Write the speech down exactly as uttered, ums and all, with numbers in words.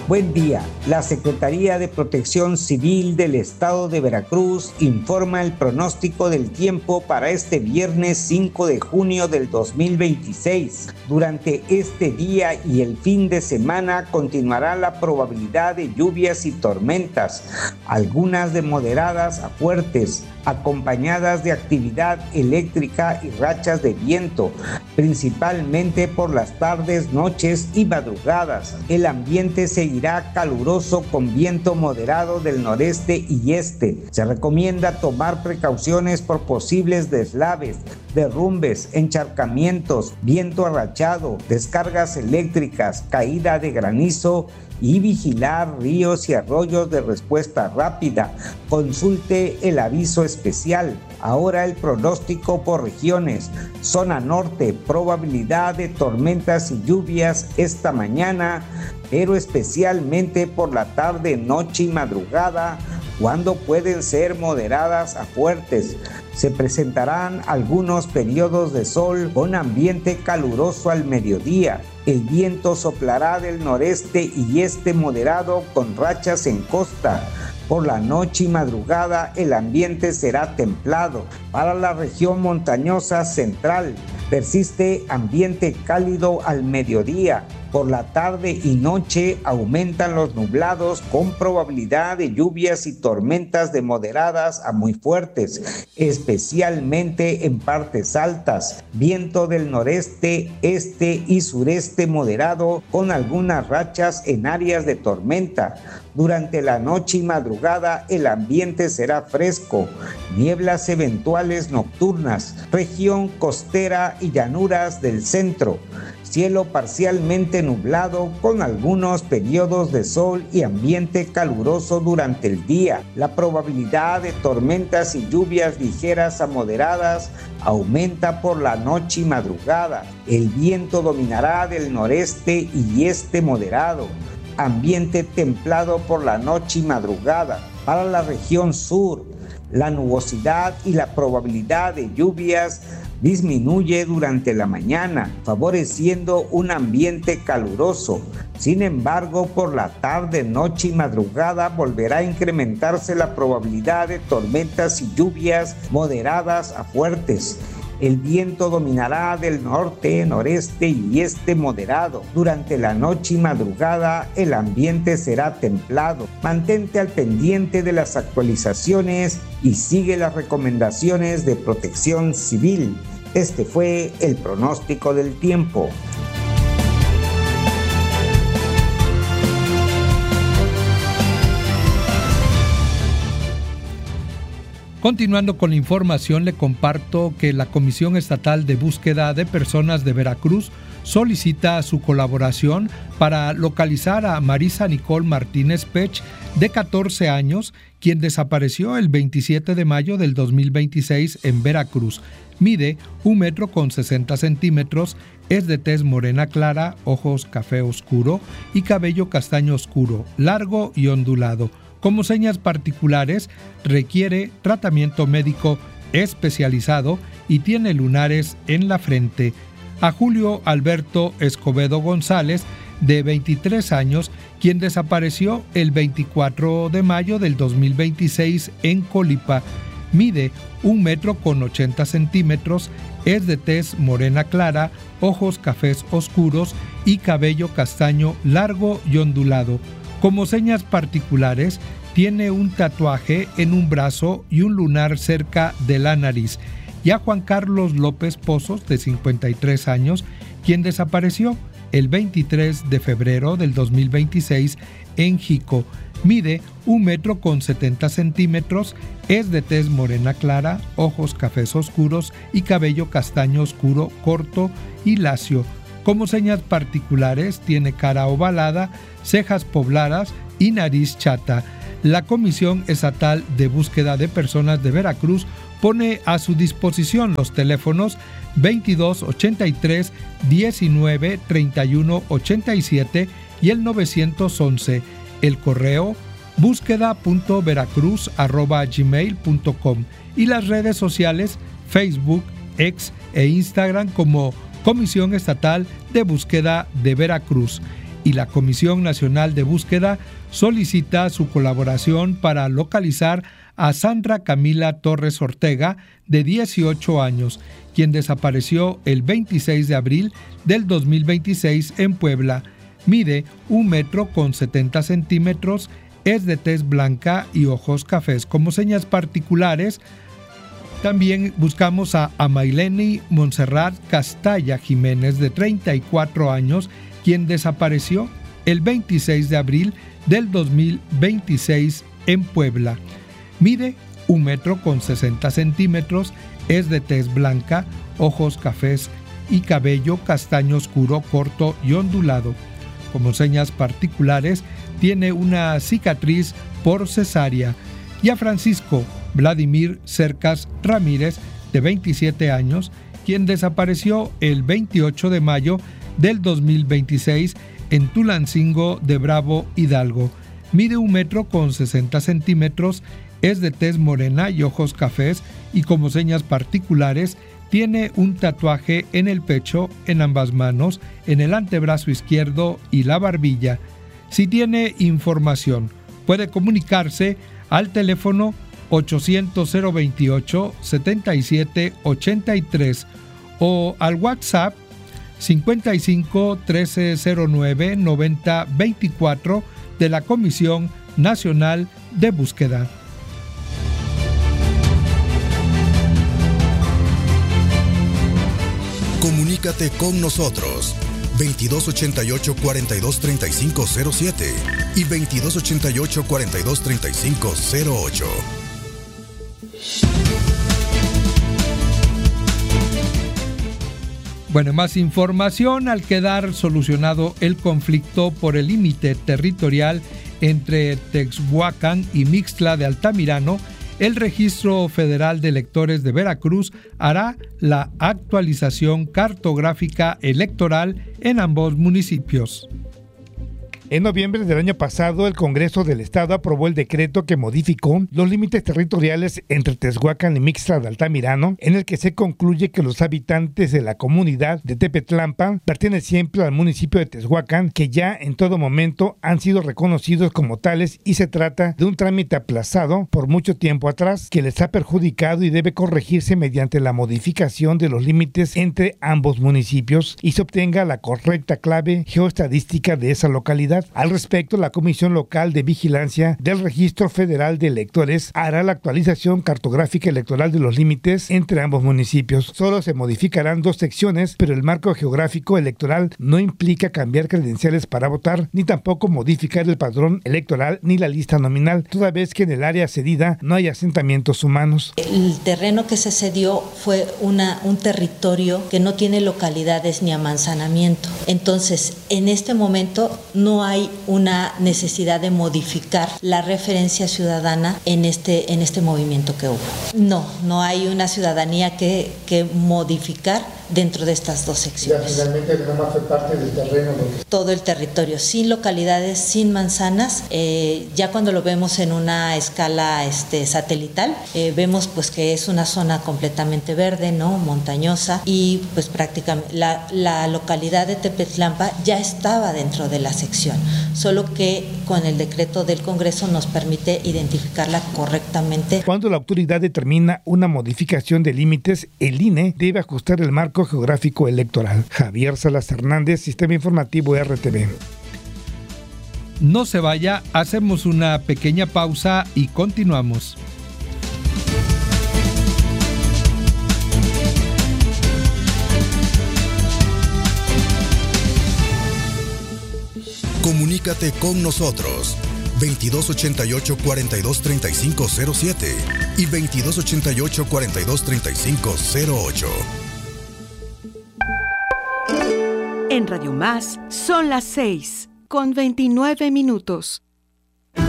Buen día. La Secretaría de Protección Civil del Estado de Veracruz informa el pronóstico del tiempo para este viernes cinco de junio del dos mil veintiséis. Durante este día y el fin de semana continuará la probabilidad de lluvias y tormentas, algunas de moderadas a fuertes, acompañadas de actividad eléctrica y rachas de viento, principalmente por las tardes, noches y madrugadas. El ambiente seguirá caluroso con viento moderado del noreste y este. Se recomienda tomar precauciones por posibles deslaves, derrumbes, encharcamientos, viento arrachado, descargas eléctricas, caída de granizo y vigilar ríos y arroyos de respuesta rápida. Consulte el aviso especial. Ahora el pronóstico por regiones. Zona norte, probabilidad de tormentas y lluvias esta mañana, pero especialmente por la tarde, noche y madrugada, cuando pueden ser moderadas a fuertes. Se presentarán algunos periodos de sol con ambiente caluroso al mediodía. El viento soplará del noreste y este moderado con rachas en costa. Por la noche y madrugada el ambiente será templado. Para la región montañosa central persiste ambiente cálido al mediodía. Por la tarde y noche aumentan los nublados con probabilidad de lluvias y tormentas de moderadas a muy fuertes, especialmente en partes altas. Viento del noreste, este y sureste moderado con algunas rachas en áreas de tormenta. Durante la noche y madrugada el ambiente será fresco. Nieblas eventuales nocturnas. Región costera y llanuras del centro. Cielo parcialmente nublado con algunos periodos de sol y ambiente caluroso durante el día. La probabilidad de tormentas y lluvias ligeras a moderadas aumenta por la noche y madrugada. El viento dominará del noreste y este moderado. Ambiente templado por la noche y madrugada. Para la región sur, la nubosidad y la probabilidad de lluvias disminuye durante la mañana, favoreciendo un ambiente caluroso. Sin embargo, por la tarde, noche y madrugada volverá a incrementarse la probabilidad de tormentas y lluvias moderadas a fuertes. El viento dominará del norte, noreste y este moderado. Durante la noche y madrugada el ambiente será templado. Mantente al pendiente de las actualizaciones y sigue las recomendaciones de Protección Civil. Este fue el pronóstico del tiempo. Continuando con la información, le comparto que la Comisión Estatal de Búsqueda de Personas de Veracruz solicita su colaboración para localizar a Marisa Nicole Martínez Pech, de catorce años, quien desapareció el veintisiete de mayo del dos mil veintiséis en Veracruz. Mide un metro con sesenta centímetros, es de tez morena clara, ojos café oscuro y cabello castaño oscuro, largo y ondulado. Como señas particulares, requiere tratamiento médico especializado y tiene lunares en la frente. A Julio Alberto Escobedo González, de veintitrés años, quien desapareció el veinticuatro de mayo del dos mil veintiséis en Colipa. Mide un metro con ochenta centímetros, es de tez morena clara, ojos cafés oscuros y cabello castaño largo y ondulado. Como señas particulares, tiene un tatuaje en un brazo y un lunar cerca de la nariz. Y a Juan Carlos López Pozos, de cincuenta y tres años, quien desapareció el veintitrés de febrero del dos mil veintiséis en Jico. Mide un metro con setenta centímetros, es de tez morena clara, ojos cafés oscuros y cabello castaño oscuro corto y lacio. Como señas particulares, tiene cara ovalada, cejas pobladas y nariz chata. La Comisión Estatal de Búsqueda de Personas de Veracruz pone a su disposición los teléfonos veintidós ochenta y tres diecinueve treinta y uno ochenta y siete y el novecientos once. El correo búsqueda punto veracruz arroba gmail punto com y las redes sociales Facebook, X e Instagram como Comisión Estatal de Búsqueda de Veracruz. y la Comisión Nacional de Búsqueda solicita su colaboración para localizar a Sandra Camila Torres Ortega, de dieciocho años, quien desapareció el veintiséis de abril del dos mil veintiséis en Puebla. Mide un metro con setenta centímetros, es de tez blanca y ojos cafés. Como señas particulares, también buscamos a Amaileni Montserrat Castalla Jiménez, de treinta y cuatro años, quien desapareció el veintiséis de abril del dos mil veintiséis en Puebla. Mide un metro con sesenta centímetros, es de tez blanca, ojos cafés y cabello castaño oscuro, corto y ondulado. Como señas particulares, tiene una cicatriz por cesárea. Y a Francisco Vladimir Cercas Ramírez, de veintisiete años, quien desapareció el veintiocho de mayo del dos mil veintiséis en Tulancingo de Bravo, Hidalgo. Mide un metro con sesenta centímetros, es de tez morena y ojos cafés, y como señas particulares tiene un tatuaje en el pecho, en ambas manos, en el antebrazo izquierdo y la barbilla. Si tiene información, puede comunicarse al teléfono ochocientos cero veintiocho setenta y siete ochenta y tres o al WhatsApp cincuenta y cinco trece cero nueve noventa veinticuatro de la Comisión Nacional de Búsqueda. Comunícate con nosotros veintidós ochenta y ocho cuarenta y dos treinta y cinco cero siete y veintidós ochenta y ocho cuarenta y dos treinta y cinco cero ocho. Bueno, más información. Al quedar solucionado el conflicto por el límite territorial entre Texhuacán y Mixtla de Altamirano, el Registro Federal de Electores de Veracruz hará la actualización cartográfica electoral en ambos municipios. En noviembre del año pasado, el Congreso del Estado aprobó el decreto que modificó los límites territoriales entre Texhuacán y Mixtla de Altamirano, en el que se concluye que los habitantes de la comunidad de Tepetlampa pertenecen siempre al municipio de Texhuacán, que ya en todo momento han sido reconocidos como tales, y se trata de un trámite aplazado por mucho tiempo atrás que les ha perjudicado y debe corregirse mediante la modificación de los límites entre ambos municipios y se obtenga la correcta clave geoestadística de esa localidad. Al respecto, la Comisión Local de Vigilancia del Registro Federal de Electores hará la actualización cartográfica electoral de los límites entre ambos municipios. Solo se modificarán dos secciones, pero el marco geográfico electoral no implica cambiar credenciales para votar, ni tampoco modificar el padrón electoral ni la lista nominal, toda vez que en el área cedida no hay asentamientos humanos. El terreno que se cedió fue una, un territorio que no tiene localidades ni amanzanamiento. Entonces, en este momento no hay hay una necesidad de modificar la referencia ciudadana en este, en este movimiento que hubo. No, no hay una ciudadanía que, que modificar dentro de estas dos secciones. Ya finalmente nada más fue parte del terreno. ¿No? Todo el territorio, sin localidades, sin manzanas. Eh, ya cuando lo vemos en una escala este, satelital, eh, vemos pues que es una zona completamente verde, ¿no? Montañosa, y pues prácticamente la, la localidad de Tepetlampa ya estaba dentro de la sección, solo que con el decreto del Congreso nos permite identificarla correctamente. Cuando la autoridad determina una modificación de límites, el I N E debe ajustar el marco geográfico electoral. Javier Salas Hernández, Sistema Informativo R T V. No se vaya, hacemos una pequeña pausa y continuamos. Comunícate con nosotros veintidós ochenta y ocho cuarenta y dos treinta y cinco cero siete y veintidós ochenta y ocho cuarenta y dos treinta y cinco cero ocho. En Radio Más son las seis con veintinueve minutos.